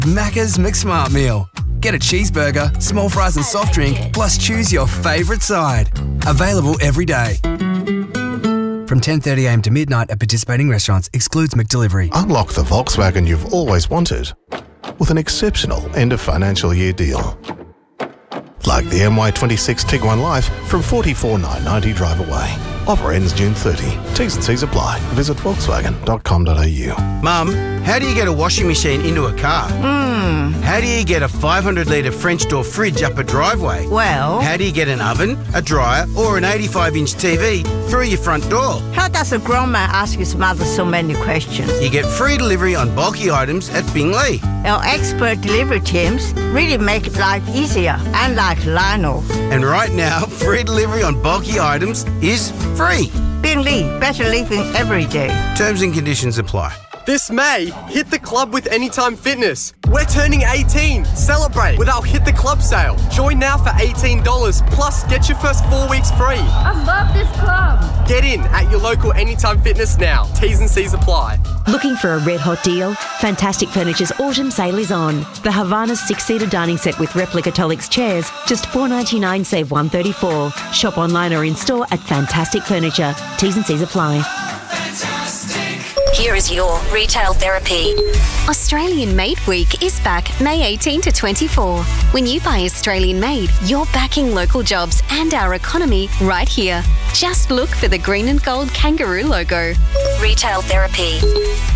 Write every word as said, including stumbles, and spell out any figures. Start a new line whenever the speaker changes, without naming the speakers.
Macca's McSmart Meal. Get a cheeseburger, small fries and soft drink, plus choose your favourite side. Available every day. From ten thirty a m to midnight at participating restaurants. Excludes McDelivery.
Unlock the Volkswagen you've always wanted with an exceptional end of financial year deal. Like the M Y twenty-six Tiguan Life from forty-four thousand nine hundred ninety drive away. Offer ends June thirtieth. T's and C's apply. Visit volkswagen dot com dot a u.
Mum, how do you get a washing machine into a car?
Hmm.
How do you get a five hundred litre French door fridge up a driveway?
Well,
How do you get an oven, a dryer or an eighty-five inch T V through your front door?
how does a grown man ask his mother so many questions?
You get free delivery on bulky items at Bingley.
Our expert delivery teams really make life easier, unlike Lionel.
And right now, free delivery on bulky items is free.
Bingley, better living every day.
Terms and conditions apply.
This May, hit the club with Anytime Fitness. We're turning eighteen. Celebrate with our Hit the Club sale. Join now for eighteen dollars plus get your first four weeks free.
I love this club.
Get in at your local Anytime Fitness now. T's and C's apply.
Looking for a red hot deal? Fantastic Furniture's autumn sale is on. The Havana six-seater dining set with replica Tolix chairs, just four ninety-nine, save one thirty-four. Shop online or in store at Fantastic Furniture. T's and C's apply.
Here is your retail therapy.
Australian Made Week is back May eighteenth to twenty-fourth. When you buy Australian Made, you're backing local jobs and our economy right here. Just look for the green and gold kangaroo logo.
Retail therapy.